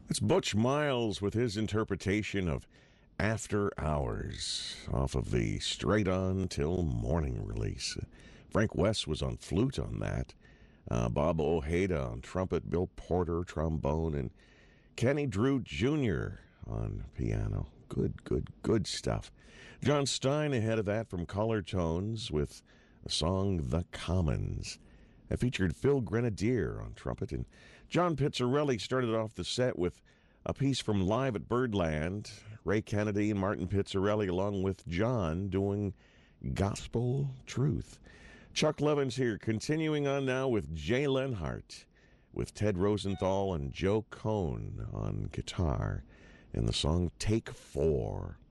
It's Butch Miles with his interpretation of After Hours off of the Straight On Till Morning release. Frank West was on flute on that. Bob Ojeda on trumpet, Bill Porter trombone, and Kenny Drew Jr. on piano. Good stuff. John Stein ahead of that from Color Tones with the song The Commons. It featured Phil Grenadier on trumpet, and John Pizzarelli started off the set with a piece from Live at Birdland. Ray Kennedy and Martin Pizzarelli, along with John, doing Gospel Truth. Chuck Levin's here, continuing on now with Jay Lenhart, with Ted Rosenthal and Joe Cohn on guitar, and the song Take Four.